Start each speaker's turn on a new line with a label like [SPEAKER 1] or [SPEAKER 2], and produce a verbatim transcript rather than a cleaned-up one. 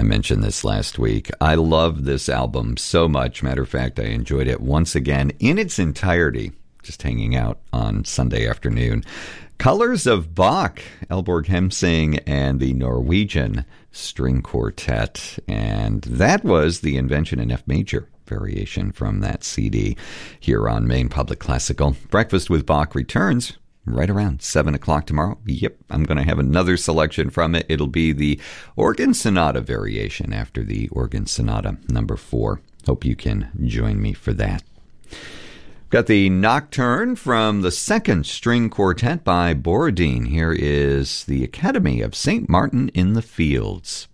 [SPEAKER 1] mentioned this last week. I love this album so much. Matter of fact, I enjoyed it once again in its entirety, just hanging out on Sunday afternoon. Colors of Bach, Elborg Hemsing and the Norwegian String Quartet. And that was the Invention in F major variation from that C D here on Maine Public Classical. Breakfast with Bach returns right around seven o'clock tomorrow. Yep, I'm going to have another selection from it. It'll be the Organ Sonata variation after the Organ Sonata number four. Hope you can join me for that. Got the Nocturne from the Second String Quartet by Borodin. Here is the Academy of Saint Martin in the Fields.